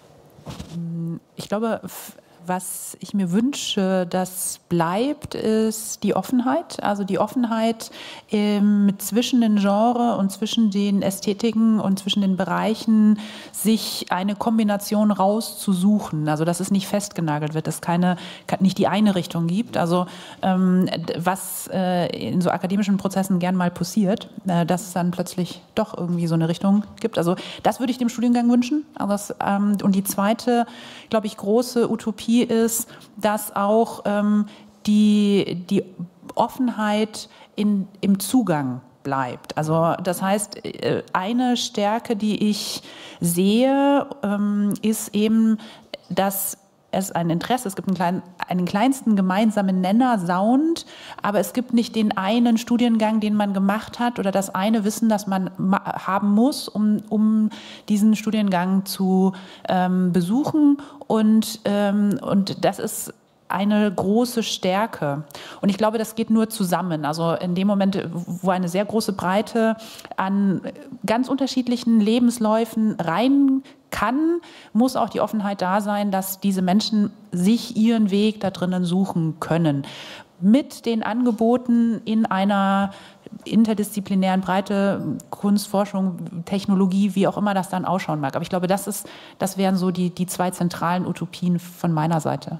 Ich glaube, was ich mir wünsche, dass bleibt, ist die Offenheit. Also die Offenheit ähm, zwischen den Genres und zwischen den Ästhetiken und zwischen den Bereichen, sich eine Kombination rauszusuchen. Also dass es nicht festgenagelt wird, dass es keine, nicht die eine Richtung gibt. Also ähm, was äh, in so akademischen Prozessen gern mal passiert, äh, dass es dann plötzlich doch irgendwie so eine Richtung gibt. Also das würde ich dem Studiengang wünschen. Also das, ähm, und die zweite, glaube ich, große Utopie ist, dass auch ähm, die, die Offenheit in, im Zugang bleibt. Also das heißt, eine Stärke, die ich sehe, ähm, ist eben, dass es ein Interesse, es gibt einen, kleinen, einen kleinsten gemeinsamen Nenner, Sound, aber es gibt nicht den einen Studiengang, den man gemacht hat oder das eine Wissen, das man haben muss, um, um diesen Studiengang zu ähm, besuchen. Und, ähm, und das ist eine große Stärke. Und ich glaube, das geht nur zusammen. Also in dem Moment, wo eine sehr große Breite an ganz unterschiedlichen Lebensläufen rein kann, muss auch die Offenheit da sein, dass diese Menschen sich ihren Weg da drinnen suchen können. Mit den Angeboten in einer interdisziplinären Breite, Kunst, Forschung, Technologie, wie auch immer das dann ausschauen mag. Aber ich glaube, das ist, das wären so die, die zwei zentralen Utopien von meiner Seite.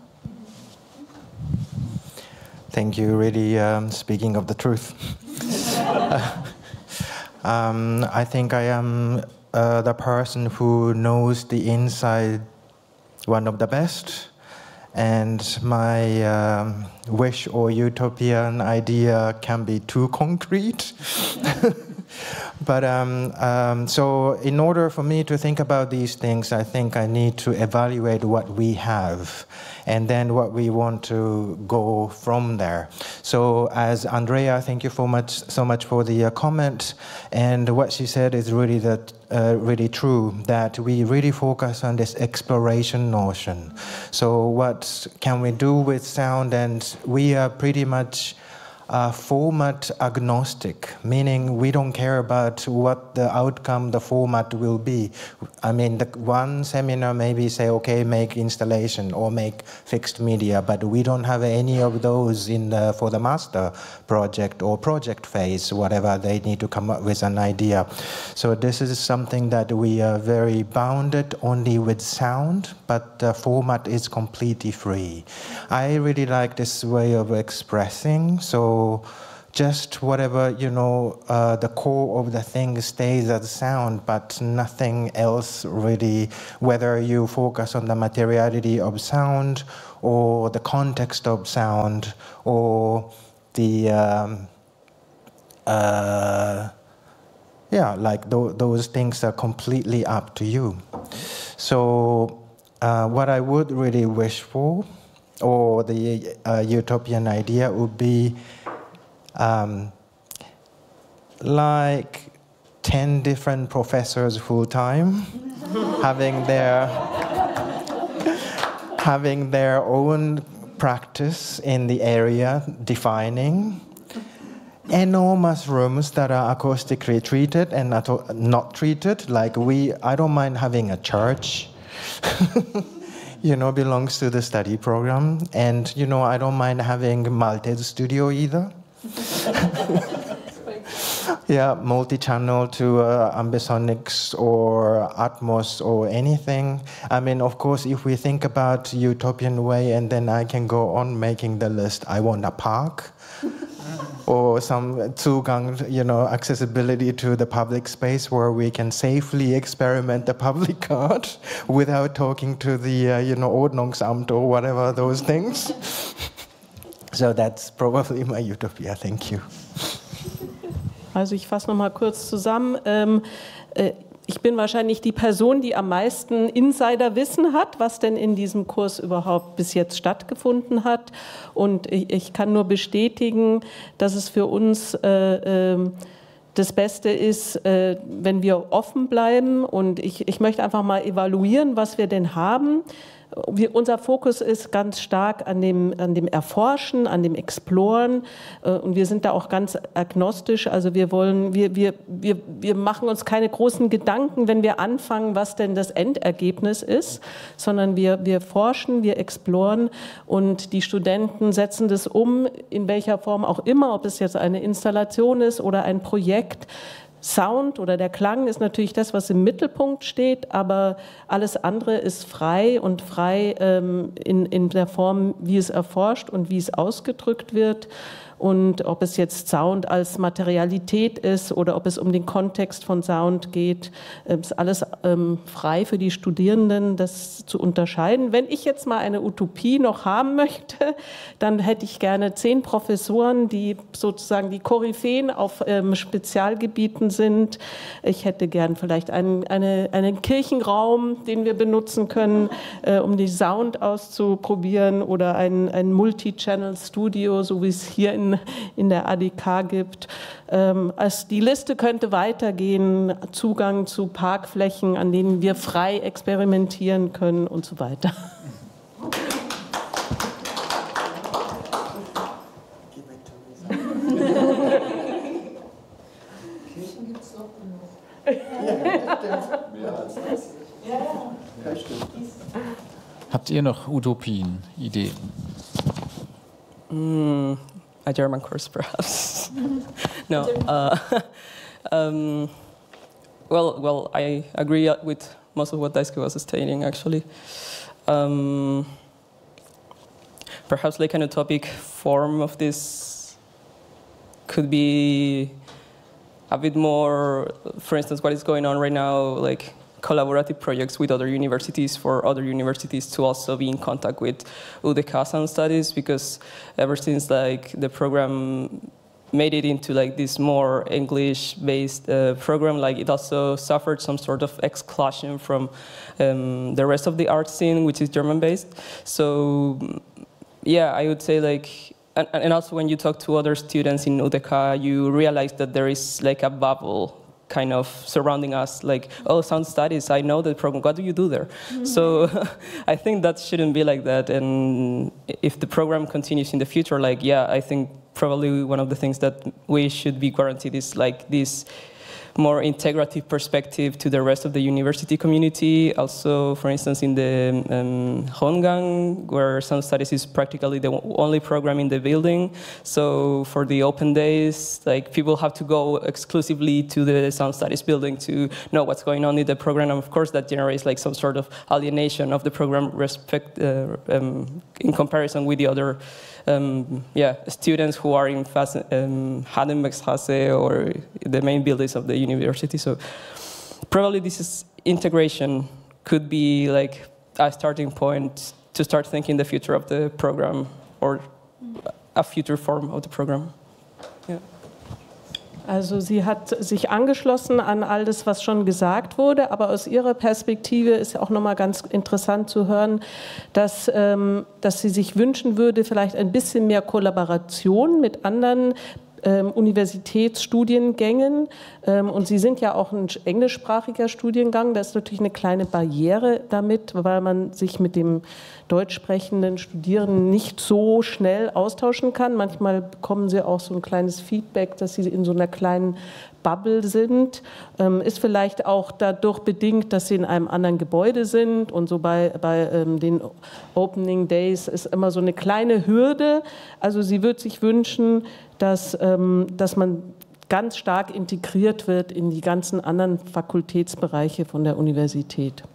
Thank you. Really um, speaking of the truth. um, I think I am uh, the person who knows the inside one of the best. And my um, wish or utopian idea can be too concrete. But um, um, so in order for me to think about these things, I think I need to evaluate what we have and then what we want to go from there. So as Andrea, thank you so much, so much for the uh, comment. And what she said is really, that, uh, really true, that we really focus on this exploration notion. So what can we do with sound? And we are pretty much uh, format agnostic, meaning we don't care about what the outcome, the format will be. I mean, the one seminar maybe say, okay, make installation or make fixed media, but we don't have any of those in the, for the master project or project phase, whatever they need to come up with an idea. So this is something that we are very bounded only with sound, but the format is completely free. I really like this way of expressing, so just whatever, you know, uh, the core of the thing stays as sound, but nothing else really, whether you focus on the materiality of sound or the context of sound or the, um, uh, yeah, like th those things are completely up to you. So uh, what I would really wish for, or the uh, utopian idea would be um, like ten different professors full-time having their having their own practice in the area, defining enormous rooms that are acoustically treated and not, not treated. Like we, I don't mind having a church. You know, belongs to the study program. And, you know, I don't mind having Maltese studio either. Yeah, multi-channel to uh, Ambisonics or Atmos or anything. I mean, of course, if we think about utopian way, and then I can go on making the list. I want a park. Or some Zugang, you know, accessibility to the public space where we can safely experiment the public art without talking to the, uh, you know, Ordnungsamt or whatever those things. So that's probably my utopia. Thank you. Also ich fasse noch mal kurz zusammen. Ähm, äh, Ich bin wahrscheinlich die Person, die am meisten Insiderwissen hat, was denn in diesem Kurs überhaupt bis jetzt stattgefunden hat. Und ich, ich kann nur bestätigen, dass es für uns äh, äh, das Beste ist, äh, wenn wir offen bleiben. Und ich, ich möchte einfach mal evaluieren, was wir denn haben. Wir, unser Fokus ist ganz stark an dem, an dem Erforschen, an dem Exploren, äh, und wir sind da auch ganz agnostisch. Also wir wollen, wir, wir, wir, wir machen uns keine großen Gedanken, wenn wir anfangen, was denn das Endergebnis ist, sondern wir, wir forschen, wir exploren und die Studenten setzen das um, in welcher Form auch immer, ob es jetzt eine Installation ist oder ein Projekt. Sound oder der Klang ist natürlich das, was im Mittelpunkt steht, aber alles andere ist frei und frei ähm, in, in der Form, wie es erforscht und wie es ausgedrückt wird. Und ob es jetzt Sound als Materialität ist oder ob es um den Kontext von Sound geht, ist alles ähm, frei für die Studierenden, das zu unterscheiden. Wenn ich jetzt mal eine Utopie noch haben möchte, dann hätte ich gerne zehn Professoren, die sozusagen die Koryphäen auf ähm, Spezialgebieten sind. Ich hätte gern vielleicht einen, eine, einen Kirchenraum, den wir benutzen können, äh, um die Sound auszuprobieren, oder ein, ein Multi-Channel-Studio, so wie es hier in in der A D K gibt. Ähm, also die Liste könnte weitergehen, Zugang zu Parkflächen, an denen wir frei experimentieren können und so weiter. Kirchen gibt es noch genug. Mehr als das. Ja, stimmt. Habt ihr noch Utopien, Ideen? Mm. A German course, perhaps. No. Uh, um, well, well, I agree with most of what Daisuke was stating, actually. Um, perhaps like an utopic form of this could be a bit more, for instance, what is going on right now, like collaborative projects with other universities, for other universities to also be in contact with U D K Sound Studies, because ever since like the program made it into like this more English-based uh, program, like it also suffered some sort of exclusion from um, the rest of the art scene, which is German-based. So yeah, I would say like, and, and also when you talk to other students in U D K, you realize that there is like a bubble kind of surrounding us, like, oh, sound studies, I know the program, what do you do there? Mm-hmm. So I think that shouldn't be like that, and if the program continues in the future, like, yeah, I think probably one of the things that we should be guaranteed is like this more integrative perspective to the rest of the university community. Also, for instance, in the um, Hongang, where Sound Studies is practically the only program in the building. So for the open days, like people have to go exclusively to the Sound Studies building to know what's going on in the program. And of course, that generates like some sort of alienation of the program respect uh, um, in comparison with the other Um, yeah, students who are in um, Hadenbeckstraße or the main buildings of the university. So probably this is integration could be like a starting point to start thinking the future of the program or a future form of the program. Yeah. Also sie hat sich angeschlossen an all das, was schon gesagt wurde, aber aus ihrer Perspektive ist auch nochmal ganz interessant zu hören, dass, ähm, dass sie sich wünschen würde, vielleicht ein bisschen mehr Kollaboration mit anderen ähm, Universitätsstudiengängen. Ähm, und Sie sind ja auch ein englischsprachiger Studiengang, da ist natürlich eine kleine Barriere damit, weil man sich mit dem deutsch sprechenden Studierenden nicht so schnell austauschen kann. Manchmal bekommen sie auch so ein kleines Feedback, dass sie in so einer kleinen Bubble sind. Ähm, ist vielleicht auch dadurch bedingt, dass sie in einem anderen Gebäude sind und so bei, bei ähm, den Opening Days ist immer so eine kleine Hürde. Also sie würde sich wünschen, dass, ähm, dass man ganz stark integriert wird in die ganzen anderen Fakultätsbereiche von der Universität.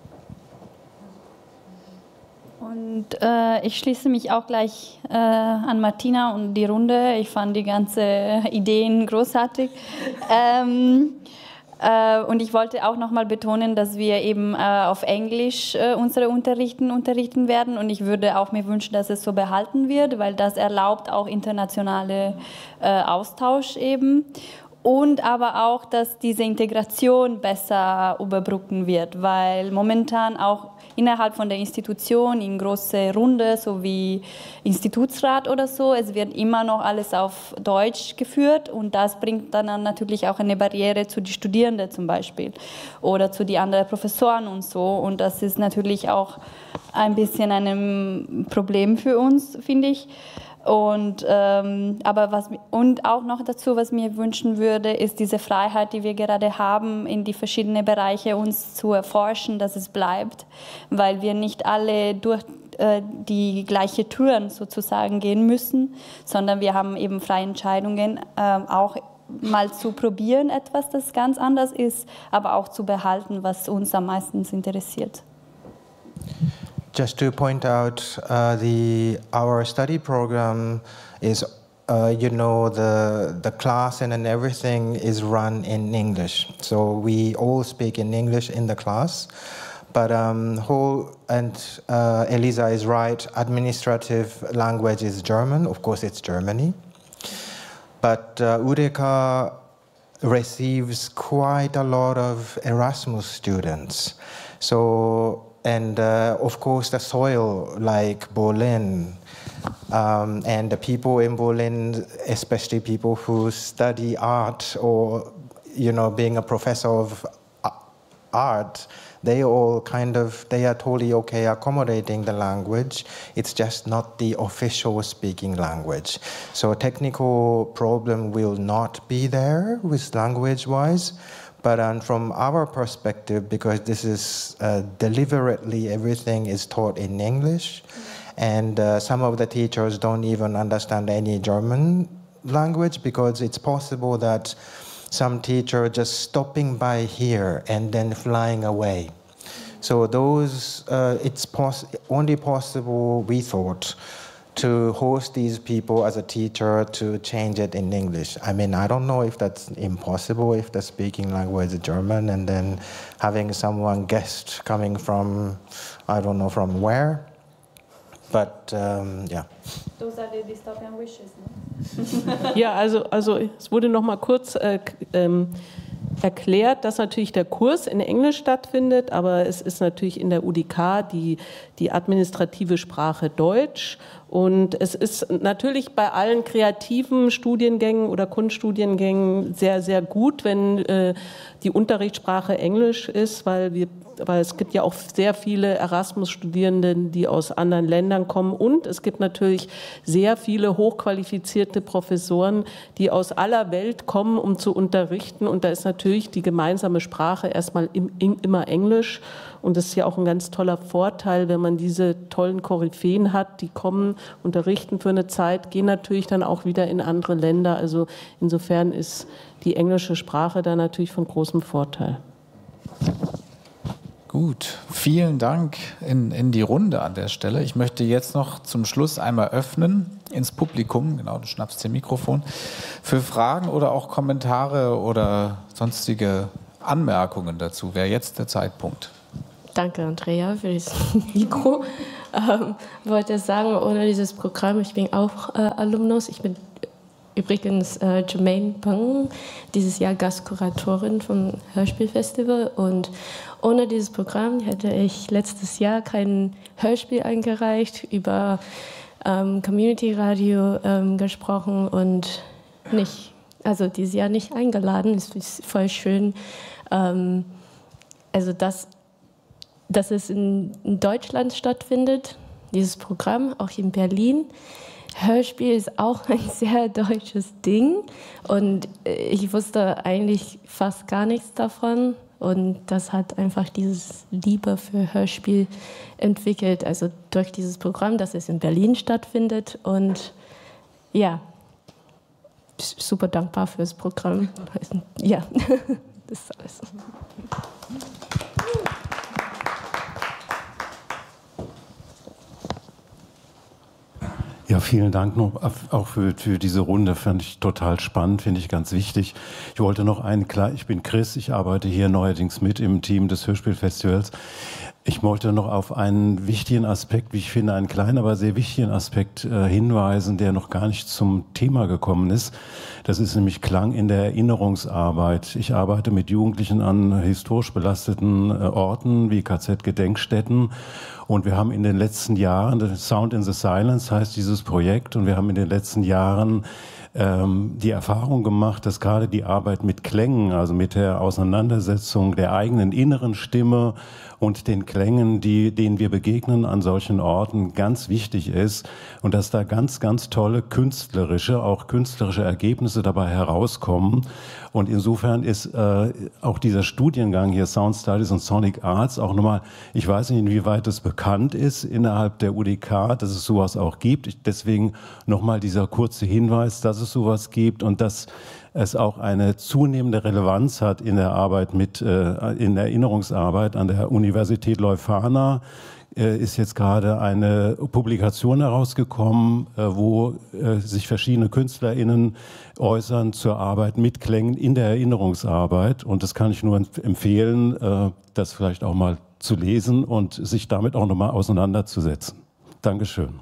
Und äh, ich schließe mich auch gleich äh, an Martina und die Runde. Ich fand die ganzen Ideen großartig. ähm, äh, und ich wollte auch noch mal betonen, dass wir eben äh, auf Englisch äh, unsere Unterrichten unterrichten werden. Und ich würde auch mir wünschen, dass es so behalten wird, weil das erlaubt auch internationale äh, Austausch eben. Und aber auch, dass diese Integration besser überbrücken wird, weil momentan auch innerhalb von der Institution in große Runde, so wie Institutsrat oder so, es wird immer noch alles auf Deutsch geführt und das bringt dann natürlich auch eine Barriere zu den Studierenden zum Beispiel oder zu den anderen Professoren und so und das ist natürlich auch ein bisschen ein Problem für uns, finde ich. Und, ähm, aber was, und auch noch dazu, was mir wünschen würde, ist diese Freiheit, die wir gerade haben, in die verschiedenen Bereiche uns zu erforschen, dass es bleibt, weil wir nicht alle durch äh, die gleiche Türen sozusagen gehen müssen, sondern wir haben eben freie Entscheidungen, äh, auch mal zu probieren, etwas, das ganz anders ist, aber auch zu behalten, was uns am meisten interessiert. Just to point out, uh, the our study program is, uh, you know, the the class and, and everything is run in English. So we all speak in English in the class. But um, whole and uh, Elisa is right. Administrative language is German. Of course, it's Germany. But uh, U D K receives quite a lot of Erasmus students. So. And uh, of course the soil like Berlin um, and the people in Berlin, especially people who study art or, you know, being a professor of art, they all kind of, they are totally okay accommodating the language. It's just not the official speaking language. So a technical problem will not be there with language-wise. But um, from our perspective, because this is uh, deliberately everything is taught in English, and uh, some of the teachers don't even understand any German language, because it's possible that some teacher just stopping by here and then flying away. So those, uh, it's pos only possible, we thought, to host these people as a teacher to change it in English. I mean, I don't know if that's impossible if the speaking language is German and then having someone guest coming from, I don't know from where, but um, yeah. Those are the dystopian wishes. Ja, also, also es wurde noch mal kurz äh, ähm, erklärt, dass natürlich der Kurs in Englisch stattfindet, aber es ist natürlich in der U D K die, die administrative Sprache Deutsch. Und es ist natürlich bei allen kreativen Studiengängen oder Kunststudiengängen sehr, sehr gut, wenn äh, die Unterrichtssprache Englisch ist, weil wir weil es gibt ja auch sehr viele Erasmus-Studierende, die aus anderen Ländern kommen, und es gibt natürlich sehr viele hochqualifizierte Professoren, die aus aller Welt kommen, um zu unterrichten, und da ist natürlich die gemeinsame Sprache erstmal im, im, immer Englisch, und das ist ja auch ein ganz toller Vorteil, wenn man diese tollen Koryphäen hat, die kommen, unterrichten für eine Zeit, gehen natürlich dann auch wieder in andere Länder, also insofern ist die englische Sprache da natürlich von großem Vorteil. Gut, vielen Dank in, in die Runde an der Stelle. Ich möchte jetzt noch zum Schluss einmal öffnen ins Publikum, genau, du schnappst dir Mikrofon, für Fragen oder auch Kommentare oder sonstige Anmerkungen dazu. Wäre jetzt der Zeitpunkt. Danke, Andrea, für das Mikro. Ähm, wollte sagen, ohne dieses Programm, ich bin auch äh, Alumnus, ich bin übrigens äh, Jermaine Peng, dieses Jahr Gastkuratorin vom Hörspielfestival, und ohne dieses Programm hätte ich letztes Jahr kein Hörspiel eingereicht, über ähm, Community Radio ähm, gesprochen und nicht, also dieses Jahr nicht eingeladen. Es ist voll schön, ähm, also dass, dass es in, in Deutschland stattfindet, dieses Programm, auch in Berlin. Hörspiel ist auch ein sehr deutsches Ding, und ich wusste eigentlich fast gar nichts davon, und das hat einfach dieses Liebe für Hörspiel entwickelt, also durch dieses Programm, dass es in Berlin stattfindet, und ja, super dankbar für das Programm. Ja, das ist alles. Ja, vielen Dank noch auch für, für diese Runde, fand ich total spannend, finde ich ganz wichtig. Ich wollte noch einen, klar, ich bin Chris, ich arbeite hier neuerdings mit im Team des Hörspielfestivals. Ich wollte noch auf einen wichtigen Aspekt, wie ich finde, einen kleinen, aber sehr wichtigen Aspekt äh, hinweisen, der noch gar nicht zum Thema gekommen ist. Das ist nämlich Klang in der Erinnerungsarbeit. Ich arbeite mit Jugendlichen an historisch belasteten äh, Orten wie K Z-Gedenkstätten. Und wir haben in den letzten Jahren, Sound in the Silence heißt dieses Projekt, und wir haben in den letzten Jahren ähm, die Erfahrung gemacht, dass gerade die Arbeit mit Klängen, also mit der Auseinandersetzung der eigenen inneren Stimme und den Klängen, die, denen wir begegnen an solchen Orten, ganz wichtig ist, und dass da ganz, ganz tolle künstlerische, auch künstlerische Ergebnisse dabei herauskommen. Und insofern ist äh, auch dieser Studiengang hier, Sound Studies und Sonic Arts, auch nochmal, ich weiß nicht, inwieweit es bekannt ist innerhalb der U D K, dass es sowas auch gibt. Ich, deswegen nochmal dieser kurze Hinweis, dass es sowas gibt und dass es auch eine zunehmende Relevanz hat in der Arbeit mit, äh, in der Erinnerungsarbeit an der Universität Leuphana. Äh, ist jetzt gerade eine Publikation herausgekommen, äh, wo äh, sich verschiedene KünstlerInnen äußern zur Arbeit mit Klängen in der Erinnerungsarbeit. Und das kann ich nur empfehlen, äh, das vielleicht auch mal zu lesen und sich damit auch nochmal auseinanderzusetzen. Dankeschön.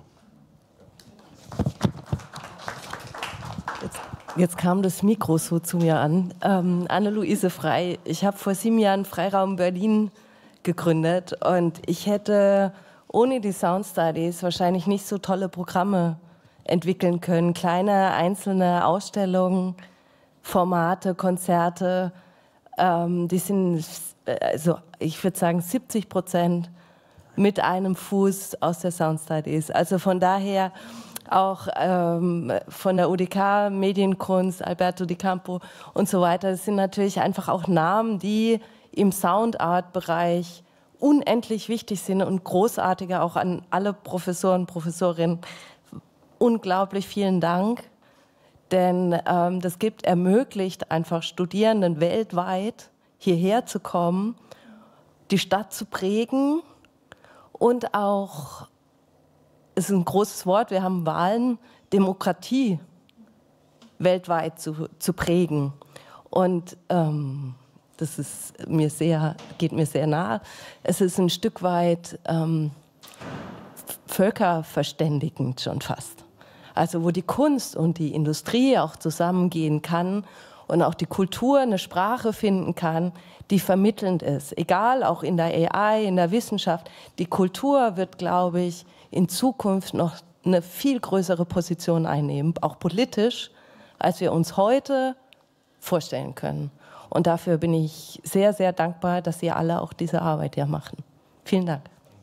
Jetzt, jetzt kam das Mikro so zu mir an. Ähm, Anne-Luise Frey, ich habe vor sieben Jahren Freiraum Berlin gegründet, und ich hätte ohne die Sound Studies wahrscheinlich nicht so tolle Programme entwickeln können. Kleine einzelne Ausstellungen, Formate, Konzerte, ähm, die sind, also ich würde sagen, siebzig Prozent mit einem Fuß aus der Sound Studies. Also von daher auch ähm, von der U D K, Medienkunst, Alberto Di Campo und so weiter. Das sind natürlich einfach auch Namen, die im Soundart-Bereich unendlich wichtig sind und großartige, auch an alle Professoren, Professorinnen. Unglaublich vielen Dank, denn ähm, das gibt, ermöglicht einfach Studierenden weltweit hierher zu kommen, die Stadt zu prägen und auch, es ist ein großes Wort, wir haben Wahlen, Demokratie weltweit zu, zu prägen. Und ähm, das ist mir sehr, geht mir sehr nahe. Es ist ein Stück weit ähm, völkerverständigend schon fast. Also wo die Kunst und die Industrie auch zusammengehen kann und auch die Kultur eine Sprache finden kann, die vermittelnd ist. Egal, auch in der A I, in der Wissenschaft. Die Kultur wird, glaube ich, in Zukunft noch eine viel größere Position einnehmen, auch politisch, als wir uns heute vorstellen können. Und dafür bin ich sehr, sehr dankbar, dass Sie alle auch diese Arbeit ja machen. Vielen Dank.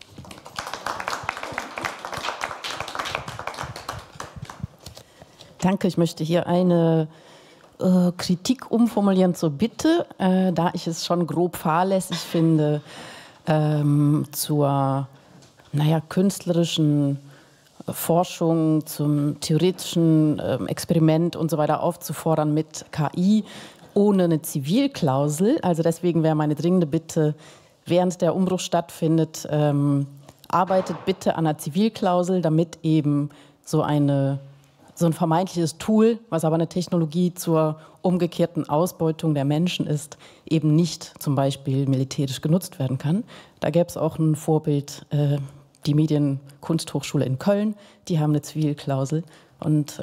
Danke, ich möchte hier eine äh, Kritik umformulieren zur Bitte, äh, da ich es schon grob fahrlässig finde, ähm, zur naja, künstlerischen Forschung, zum theoretischen äh, Experiment und so weiter aufzufordern mit K I ohne eine Zivilklausel. Also deswegen wäre meine dringende Bitte, während der Umbruch stattfindet, ähm, arbeitet bitte an einer Zivilklausel, damit eben so eine so ein vermeintliches Tool, was aber eine Technologie zur umgekehrten Ausbeutung der Menschen ist, eben nicht zum Beispiel militärisch genutzt werden kann. Da gäbe es auch ein Vorbild, äh, die Medienkunsthochschule in Köln, die haben eine Zivilklausel und